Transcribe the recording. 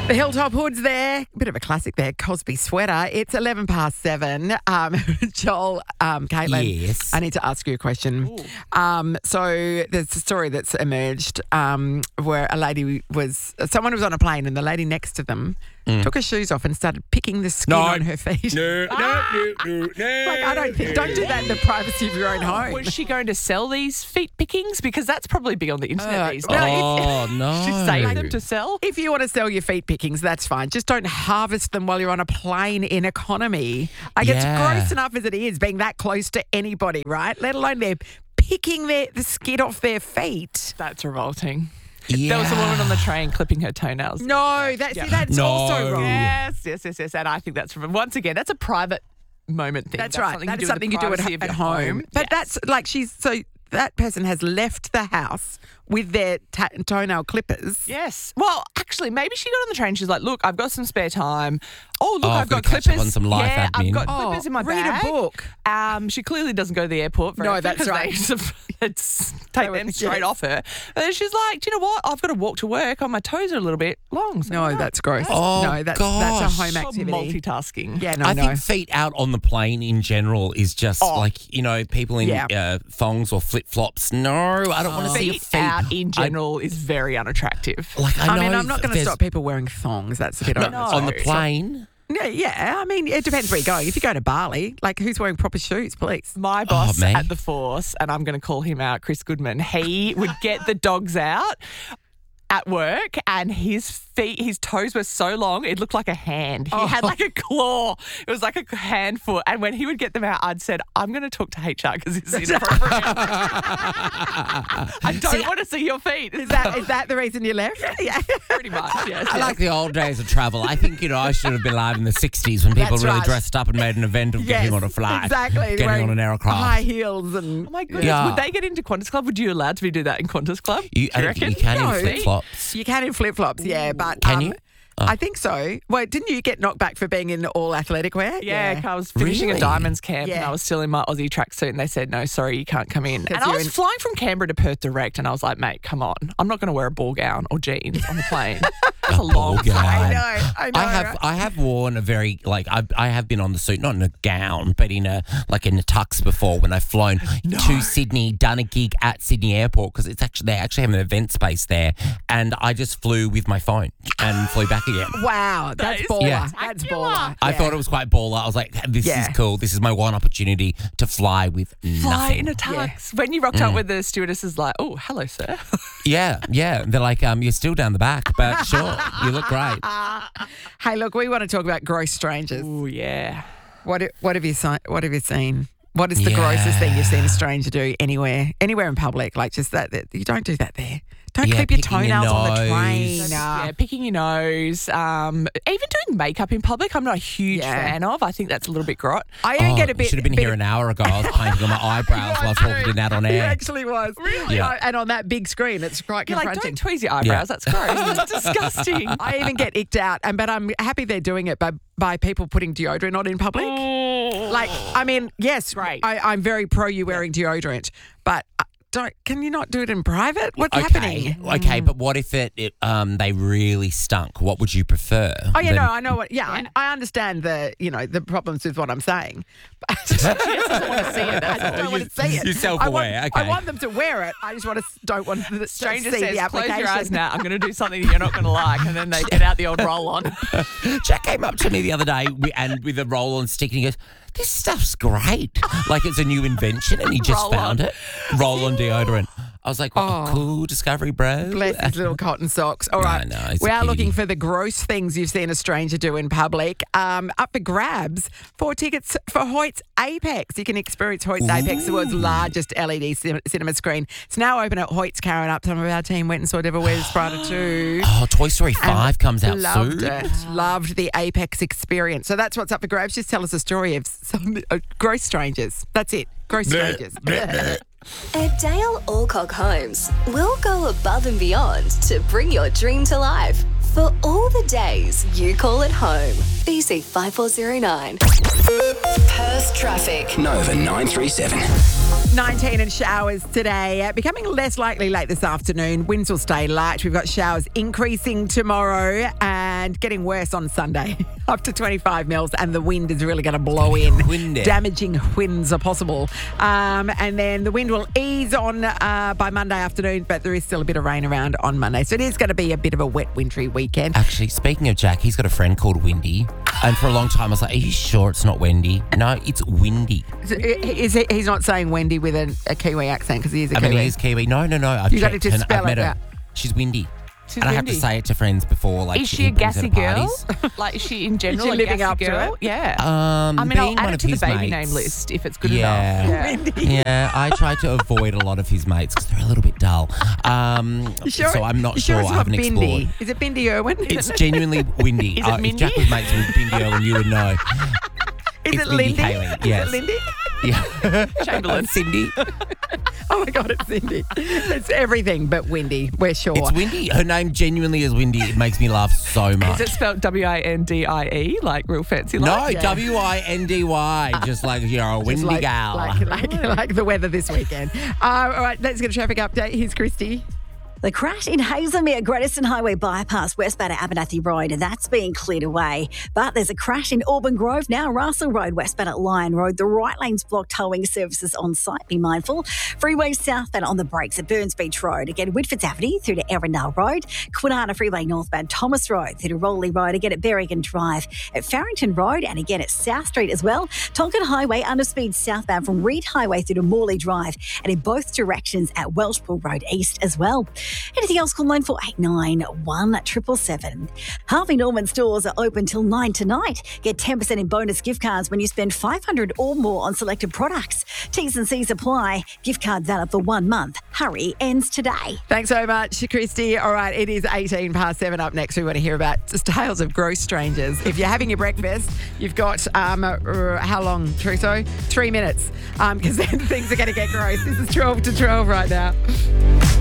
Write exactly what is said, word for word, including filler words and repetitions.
The Hilltop Hoods there. A bit of a classic there. Cosby Sweater. It's eleven past seven. Um, Joel, um, Caitlin, Yes. I need to ask you a question. Um, so there's a story that's emerged um, where a lady was, someone was on a plane and the lady next to them mm. took her shoes off and started picking the skin No. on her feet. No, no, no, no, no. Like, I don't think, don't do that in the privacy of your own home. Was she going to sell these feet pickings? Because that's probably big on the internet Uh, these no, days. Oh, no. She saved them to sell. If you want to sell your feet pickings, that's fine. Just don't harvest them while you're on a plane in economy. Like, Yeah. it's gross enough as it is being that close to anybody, right? Let alone they're picking their, the skin off their feet. That's revolting. Yeah. There was a woman on the train clipping her toenails. No, that's, Yeah. see, that's No. also wrong. Yes, yes, yes, yes. And I think that's, once again, that's a private moment thing. That's, right. Something That's you do something in you the do at, privacy of at your home. But Yes. that's like she's so that person has left the house with their ta- toenail clippers. Yes. Well, actually, maybe she got on the train. She's like, look, I've got some spare time. Oh, look, Oh, I've I've got gotta catch clippers. up on some life yeah, admin. I've got Oh, clippers in my read bag. a book. Um, she clearly doesn't go to the airport very No, often that's 'cause right. They it's, take them Yes. straight off her. And then she's like, do you know what? I've got to walk to work. Oh, my toes are a little bit long. So No, that's gross. Oh, no, that's gosh. that's a home not activity. multitasking. Yeah, no, I no. think feet out on the plane in general is just Oh. like, you know, people in Yeah. uh, thongs or flip-flops. No, I don't want to see your Feet feet. out in I- general is very unattractive. like, I, I mean, know I'm not going to there's- stop people wearing thongs. That's a bit No, over the on the top. plane. Yeah, yeah. I mean, it depends where you're going. If you go to Bali, like, who's wearing proper shoes, please? My boss me? at the Force, and I'm going to call him out, Chris Goodman, he would get the dogs out at work and his feet, his toes were so long, it looked like a hand. He Oh. had like a claw. It was like a hand foot. And when he would get them out, I'd said, I'm going to talk to H R because this is inappropriate. I don't want to see your feet. Is that is that the reason you left? Yeah. pretty much? Yes. I yes. like the old days of travel. I think, you know, I should have been alive in the sixties when people That's really right. dressed up and made an event of getting on a flight. Exactly. Getting Wearing on an aircraft. High heels and Oh my goodness. Yeah. Would they get into Qantas Club? Would you allowed to be do that in Qantas Club? You, Do I you don't think reckon? you can No. in flip-flops. You can in flip flops, yeah, but Can um, you? I think so. Well, didn't you get knocked back for being in all athletic wear? Yeah, I was finishing Really? a Diamonds camp and Yeah. I was still in my Aussie tracksuit and they said, no, sorry, you can't come in. 'Cause And I you're was in- flying from Canberra to Perth direct and I was like, mate, come on. I'm not going to wear a ball gown or jeans on the plane. That's a long ball gown. flight. I know. I know. I have right? I have worn a very like I I have been on the suit, not in a gown, but in a like in a tux before when I've flown to Sydney, done a gig at Sydney Airport because it's actually they actually have an event space there, and I just flew with my phone and flew back again. Wow, that's is baller. Yeah. That's spectacular. baller. I Yeah. thought it was quite baller. I was like, this Yeah. is cool. This is my one opportunity to fly with Fly nothing. in a tux. When you rocked up with the stewardesses like, oh, hello, sir. Yeah, yeah. They're like, um, you're still down the back, but sure, you look great. Hey, look, we want to talk about gross strangers. Oh, yeah. What what have you seen? What have you seen? What is the Yeah. grossest thing you've seen a stranger do anywhere, anywhere in public? Like just that, that you don't do that there. Don't Yeah, clip your picking your toenails on the nose. train. That's- Nah. yeah, picking your nose, um, even doing makeup in public, I'm not a huge Yeah. fan of. I think that's a little bit grot. I even Oh, get a bit. should have been bit here an hour ago. I was painting on my eyebrows while talking to Nat on It air. actually was. Really? Yeah. And on that big screen, it's quite You're like, confronting. don't tweeze your eyebrows. That's gross. That's disgusting. I even get icked out, and but I'm happy they're doing it by by people putting deodorant on in public. Like, I mean, yes, Right. I, I'm very pro you wearing deodorant, but uh, don't. Can you not do it in private? What's Okay, happening? okay, but what if it, it um they really stunk? What would you prefer? Oh yeah, Then- no, I know what. Yeah, I, I understand the you know the problems with what I'm saying. But She just doesn't want to see it. I just don't want to see it. You're self-aware, I want, okay. I want them to wear it. I just want to don't want them to Stranger see says, the close application. your eyes now. I'm going to do something you're not going to like. And then they get out the old roll-on. Jack came up to me the other day wi- and with a roll-on stick, and he goes, "This stuff's great, like it's a new invention," and he just Roll-on. found it. Roll-on deodorant. I was like, "What Oh. a cool discovery, bro." Bless his little cotton socks. All No, right. no, he's we a are looking cutie. for the gross things you've seen a stranger do in public. Um, up for grabs, four tickets for Hoyt's Apex. You can experience Hoyt's Apex, the world's largest L E D cin- cinema screen. It's now open at Hoyt's Karen Up. Some of our team went and saw Devil Wears Prada too. Oh, Toy Story five comes out Loved soon. it. Loved the Apex experience. So that's what's up for grabs. Just tell us a story of some uh, gross strangers. That's it. Gross strangers. At Dale Alcock Homes, we'll go above and beyond to bring your dream to life. For all the days you call it home. B C five four zero nine. Perth traffic. Nova nine three seven. nineteen and showers today. Uh, becoming less likely late this afternoon. Winds will stay light. We've got showers increasing tomorrow. And and getting worse on Sunday, up to twenty-five mils, and the wind is really going to blow in. windy. Damaging winds are possible. Um, and then the wind will ease on uh, by Monday afternoon, but there is still a bit of rain around on Monday. So it is going to be a bit of a wet, wintry weekend. Actually, speaking of Jack, he's got a friend called Windy. And for a long time, I was like, are you sure it's not Wendy? No, it's Windy. Is, is he, he's not saying Wendy with a, a Kiwi accent because he is a I Kiwi. mean, he is Kiwi. No, no, no. I've You got checked to and spell I've met it her. out. She's Windy. She's and I have windy. to say it to friends before, like, Is she a brings her gassy to girl? parties. Like, is she in general she a living gassy up to girl? it? Yeah. Um, I mean, I'll being add one it of to the his baby mates, name list if it's good Yeah. enough. Yeah. Yeah, I try to avoid a lot of his mates because they're a little bit dull. Um, You sure- so I'm not you sure. it's I not haven't Bindi? explored. Is it Bindi Irwin? It's genuinely Windy. Is it Uh, if Mindy? Jack was mates with Bindi Irwin, you would know. Is it's it Mindy Lindy? Kaling, Is yes. it Lindy? Yeah. Chamberlain. Cindy. Oh my God, it's Cindy. It's everything but Windy. We're sure. It's Windy. Her name genuinely is Windy. It makes me laugh so much. Is it spelled W I N D I E, like real fancy? No, Like? Yeah. W I N D Y. Just like you're a Just windy like, gal. Like, like, like the weather this weekend. Uh, all right, let's get a traffic update. Here's Christy. The crash in Hazelmere, Greateston Highway bypass, westbound at Abernathy Road, that's being cleared away. But there's a crash in Auburn Grove now, Russell Road, westbound at Lion Road. The right lane's blocked, towing services on site. Be mindful. Freeway southbound on the brakes at Burns Beach Road. Again, Whitfords Avenue through to Erindale Road. Kwinana Freeway northbound Thomas Road through to Rowley Road. Again at Berrigan Drive at Farrington Road. And again at South Street as well. Tonkin Highway under speed southbound from Reed Highway through to Morley Drive. And in both directions at Welshpool Road East as well. Anything else, call nine four eight nine, one seven seven seven. Harvey Norman stores are open till nine tonight. Get ten percent in bonus gift cards when you spend five hundred dollars or more on selected products. T's and C's apply. Gift card valid for one month. Hurry ends today. Thanks so much, Christy. All right, it is eighteen past seven. Up next, we want to hear about just tales of gross strangers. If you're having your breakfast, you've got, um, uh, how long, Truso? Three minutes, because um, then things are going to get gross. This is twelve to twelve right now.